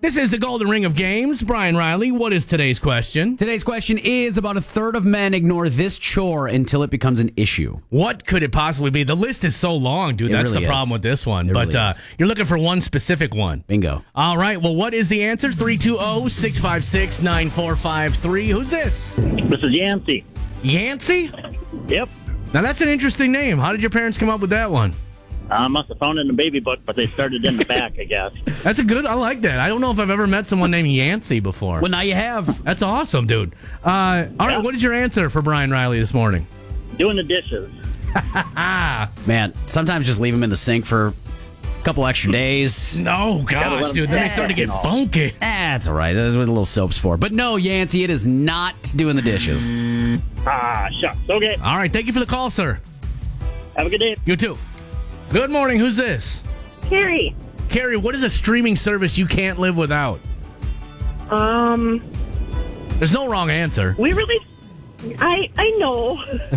This is the Golden Ring of Games. Brian Riley, what is today's question? Today's question is about a third of men ignore this chore until it becomes an issue. What could it possibly be? The list is so long, dude. That's really the problem is. with this one. It But really is. you're looking for one specific one. Bingo. All right. Well, what is the answer? 320-656-9453. Who's this? This is Yancey. Yancey? Yep. Now, that's an interesting name. How did your parents come up with that one? I must have found it in the baby book, but they started in the back, I guess. That's I like that. I don't know if I've ever met someone named Yancey before. Well, now you have. That's awesome, dude. All right, what is your answer for Brian Riley this morning? Doing the dishes. Man, sometimes just leave them in the sink for a couple extra days. No, Gotta let gosh, 'em dude. Then they start to get funky. That's all right. That's what a little soap's for. But no, Yancey, it is not doing the dishes. Shucks. Okay. All right, thank you for the call, sir. Have a good day. You too. Good morning. Who's this? Carrie. Carrie, what is a streaming service you can't live without? There's no wrong answer. We really, I know.